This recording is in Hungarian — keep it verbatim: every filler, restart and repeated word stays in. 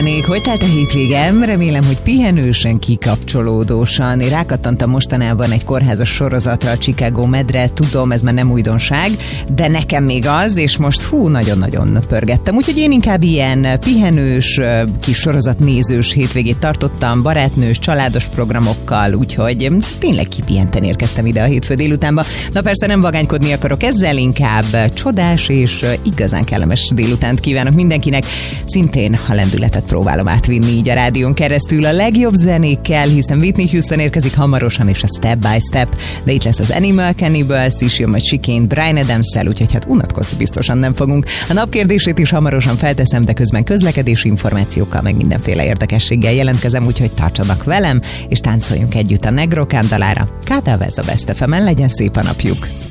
Hogy telt a hétvégem? Remélem, hogy pihenősen, kikapcsolódósan. Én rákattantam mostanában egy kórházas sorozatra, a Chicago Medre, tudom, ez már nem újdonság, de nekem még az, és most fú, nagyon-nagyon pörgettem. Úgyhogy én inkább ilyen pihenős, kis sorozatnézős hétvégét tartottam, barátnős, családos programokkal, úgyhogy tényleg kipihenten érkeztem ide a hétfő délutánba. Na persze nem vagánykodni akarok ezzel, inkább csodás és igazán kellemes délutánt kívánok mindenkinek. Szintén a lendületet próbálom átvinni így a rádión keresztül a legjobb zenékkel, hiszen Whitney Houston érkezik hamarosan, és a Step by Step, de itt lesz az Animal Cannibals is, jön majd Chicane Bryan Adams-szel, úgyhogy hát unatkozni biztosan nem fogunk. A napkérdését is hamarosan felteszem, de közben közlekedési információkkal, meg mindenféle érdekességgel jelentkezem, úgyhogy tartsanak velem, és táncoljunk együtt a Negro Candalára. Kádávez a Best ef emen, legyen szép a napjuk!